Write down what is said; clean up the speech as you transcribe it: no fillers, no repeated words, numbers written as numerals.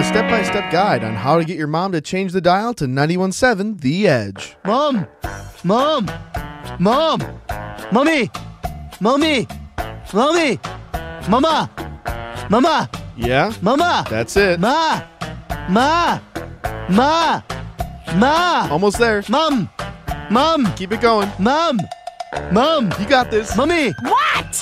a step-by-step guide on how to get your mom to change the dial to 91.7 The Edge. Mom! Mom! Mom! Mommy! Mommy! Mommy! Mama! Mama! Yeah? Mama! That's it. Ma! Ma! Ma! Ma! Almost there. Mom! Mom! Keep it going. Mom! Mom! You got this. Mommy! What?